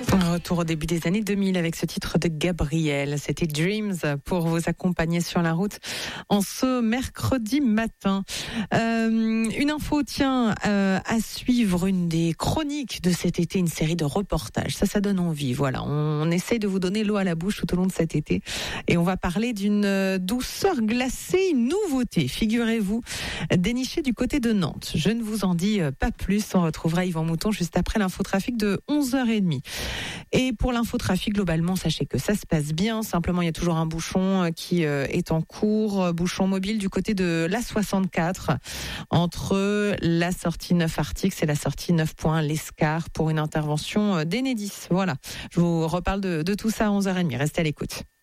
Retour au début des années 2000 avec ce titre de Gabriel. C'était Dreams pour vous accompagner sur la route en ce mercredi matin. Une info, à suivre, une des chroniques de cet été, une série de reportages. Ça donne envie. Voilà, on essaie de vous donner l'eau à la bouche tout au long de cet été. Et on va parler d'une douceur glacée, une nouveauté, figurez-vous, dénichée du côté de Nantes. Je ne vous en dis pas plus. On retrouvera Yvan Mouton juste après l'infotrafic de 11h30. Et pour l'infotrafic, globalement, sachez que ça se passe bien. Simplement, il y a toujours un bouchon qui est en cours. Bouchon mobile du côté de l'A64 entre la sortie 9 Artix et la sortie 9 Points l'Escar pour une intervention d'Enedis. Voilà. Je vous reparle de tout ça à 11h30. Restez à l'écoute.